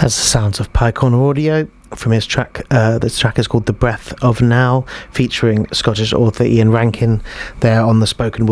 As the sounds of Pye Corner Audio from his track. This track is called The Breath of Now, featuring Scottish author Ian Rankin there on the spoken word